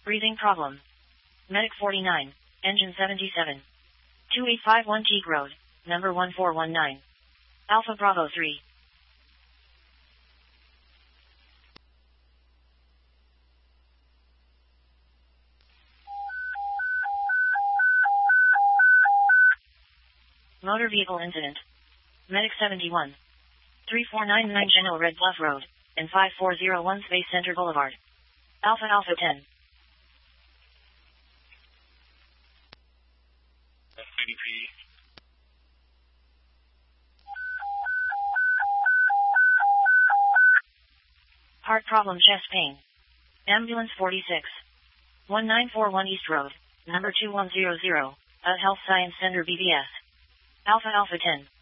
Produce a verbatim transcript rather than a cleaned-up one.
Breathing problem. Medic forty-nine, engine seventy-seven. two eight five one Teague Road, number one four one nine. Alpha Bravo three. Motor vehicle incident. Medic seventy-one. three four nine nine General Red Bluff Road, and five four zero one Space Center Boulevard. Alpha Alpha ten. S C D P. Heart problem, chest pain. Ambulance forty-six. one nine four one East Road, number two one zero zero, at Health Science Center B B S. Alpha Alpha ten.